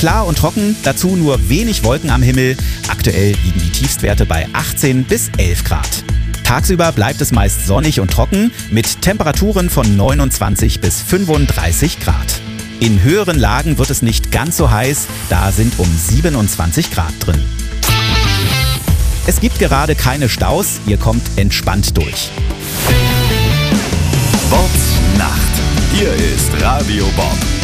Klar und trocken, dazu nur wenig Wolken am Himmel. Aktuell liegen die Tiefstwerte bei 18 bis 11 Grad. Tagsüber bleibt es meist sonnig und trocken mit Temperaturen von 29 bis 35 Grad. In höheren Lagen wird es nicht ganz so heiß, da sind um 27 Grad drin. Es gibt gerade keine Staus, ihr kommt entspannt durch. Bobs Nacht. Hier ist Radio Bob.